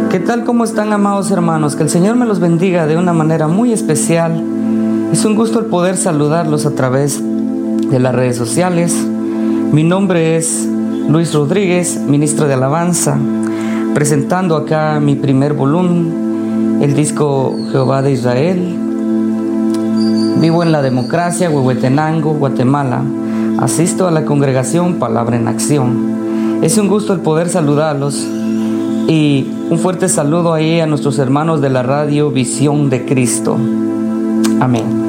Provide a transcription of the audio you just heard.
¿Qué tal? ¿Cómo están, amados hermanos? Que el Señor me los bendiga de una manera muy especial. Es un gusto el poder saludarlos a través de las redes sociales. Mi nombre es Luis Rodríguez, ministro de alabanza, presentando acá mi primer volumen, el disco Jehová de Israel. Vivo en la democracia, Huehuetenango, Guatemala. Asisto a la congregación Palabra en Acción. Es un gusto el poder saludarlos y un fuerte saludo ahí a nuestros hermanos de la radio Visión de Cristo. Amén.